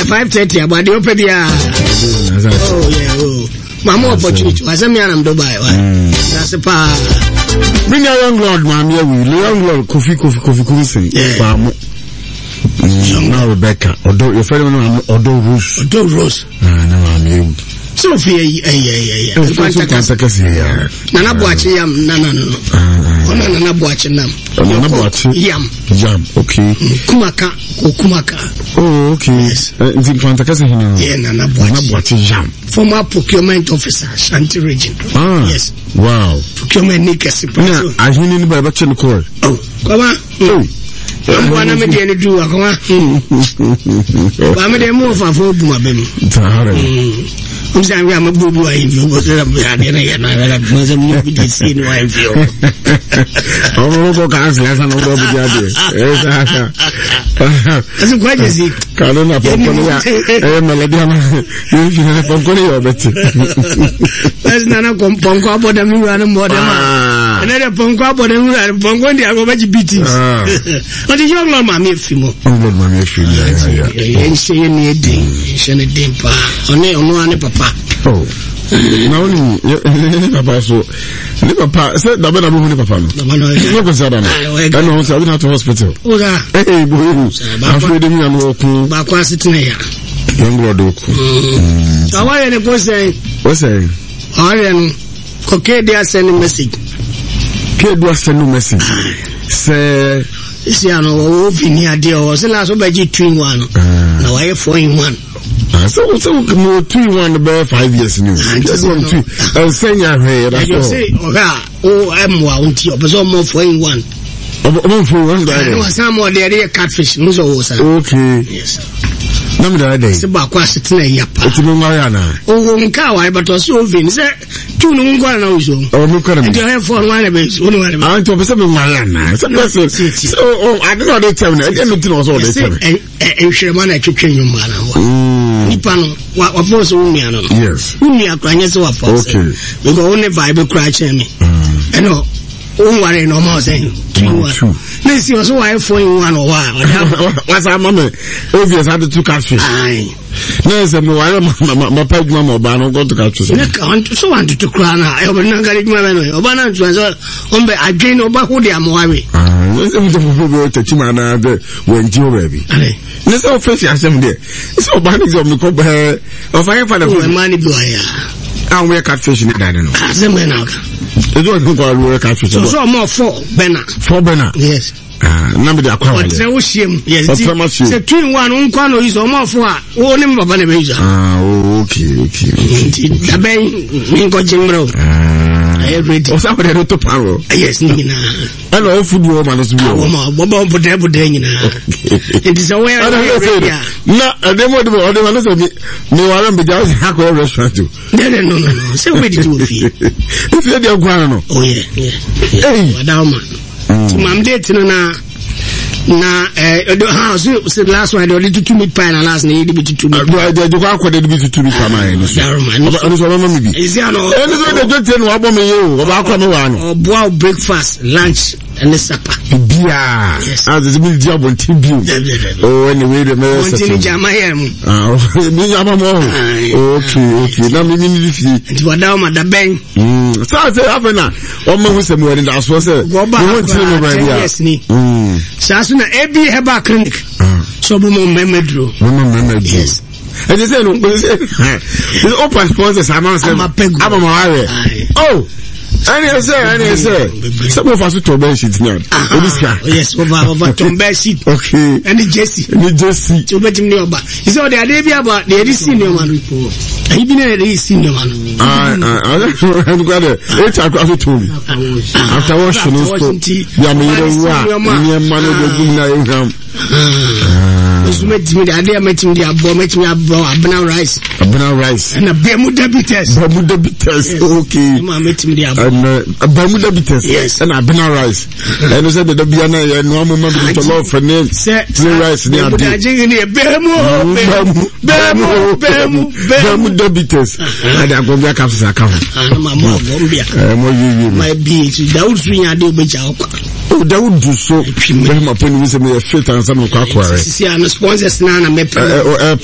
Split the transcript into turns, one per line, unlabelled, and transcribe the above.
5:30 about the open dia. Oh yeah. Mama opportunity. Wasame am Dubai. That's a pa.
Bring your young lord, ma'am. Young lord, Kofi Kunsin. Now Rebecca, although your friend although Rose. No, I'm
Sophia, Nana Boachi yam, no. Nana Boachi yam.
Okay.
Kumaka.
Oh, okay.
Yes. Nana
Boachi yam.
Former procurement officer, Shanti region. Yes.
Wow.
Procurement Nikasi.
I hear you by Bachelor Court.
Oh, come on. I'm going to make any do. I'm going to move for Buma Bem. I'm saying I'm a boo boy. You was a seen wife.
Oh, guys, last and over the idea.
That's quite easy.
Carolina,
that's Nana Pomponko, but I'm running more than another Ponko, but I'm running Ponko, and I go back to beating. But the young man, Mammy Fimo. And say any day, Shannon Dimpa, only papa.
Oh, now only Papa. So, Papa said, the better moving Papa. I know, so I didn't have to hospital. Hey, boy, I'm afraid I'm walking back. What's it here? Young Lord.
So, why are the boys saying?
What's saying?
I am okay, they are sending message.
Kid was sending message. Say,
see, I know, Vinia dear was the last of my G2 one. Now I have 4-in-1.
So more 2-1 about 5 years new. Just 1-2. I'm saying I heard. I say, I'm more 4-in-1. Some more there catfish. Okay. Yes. Number day.
It's about question.
It's no Mariana.
Oh, Kawa, but was so Vince. Two no one knows. Oh, look at it. You have 4 1 base. I want to be some Mariana. So, I don't know. They tell me. I didn't know what they say. And Sherman, I took you, man. Nipano, what was Uniano?
Yes.
Unia, Cranias of okay. We go only Bible crash me. I know. Oh, what I know more saying. Let's see what's why 4-in-1 or while.
What's our mamma? Obvious had the 2 catfish. Aye. No, I my peg mamma, but I don't go to catfish.
So wanted to cry now. I have not got it, my man. Obana was on the again over who they are more.
Let's touch him and when you baby. Let's all face yourself there. It's all bad of the cob hair of I find a money boy. And we're catfishing it, I don't know.
As a man,
it don't go work catfish.
So more 4 Benna.
4 Benna.
Yes.
Number the
aquarium. Yes, it's 2-in-1 unquano is almost 4. Only Babanabeja.
Okay.
The bank in Gojimro. Everything.
Somebody wrote to Paro.
Yes, Nina.
Hello, football man is
Bobo Potabudena. It is a way I don't say.
No, I don't want to go. I don't want to say. No, I don't be down to restaurant too. No.
So where did you feel?
If you're the guano.
Oh, yeah. Hey, Madame. I'm dead now. The house said last one, they did 2 meat pie and last night, they did 2 meat pie.
They do not quite be 2 meat pie. Is there no?
Or breakfast, lunch, and the supper.
Yeah. Yes. As it's been job on TV. Oh, anyway, the mayor said, okay. Now we need to see.
And you are down at the bank.
So I say, Havana, almost a more than that was a go back.
So na ebi heba clinic so bo memedro yes
and they say no the open sponsors announce them oh any say some of us to bed sheet now
yes over to bed sheet
okay
and the Jesse to bet me oba you say they dey be about the senior man report he been the senior man
I got it it's across to me after washing no ya me man
met me the idea met me abana rice and a Bermuda bitters
okay
met me the
Bermuda bitters yes and abana rice and said the biana no mama be to love for name rice near Bermuda bitters and I go back after account
my beach Daud Swing ade obeja
oh Daud do so my pen with me fit and some kwakwa
see an sponsors na me